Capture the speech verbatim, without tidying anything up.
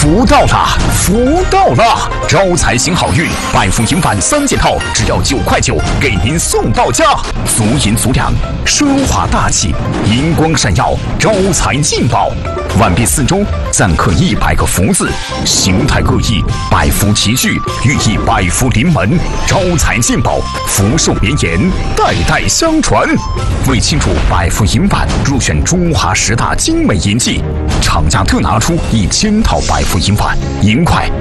福到了，福到了！招财行好运，百富银返三件套，只要九块九，给您送到家。足银足粮，奢华大气，银光闪耀，招财进宝。完毕四周，暂刻一百个福字，形态各异，百福齐聚，寓意百福临门，招财进宝，福寿绵延，代代相传。为庆祝百福银返入选中华十大精美银器，厂家特拿出一千套百福银返，银块